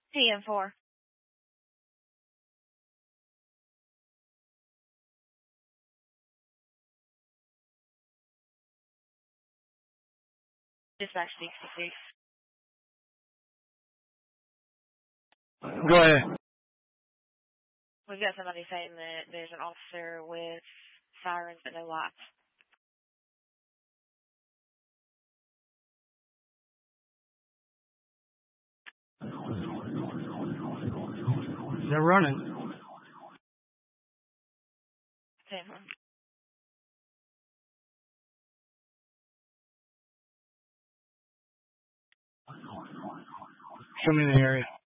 TN4. Dispatch 66. Go ahead. We've got somebody saying that there's an officer with sirens but no lights. They're running. 10. Show me the area.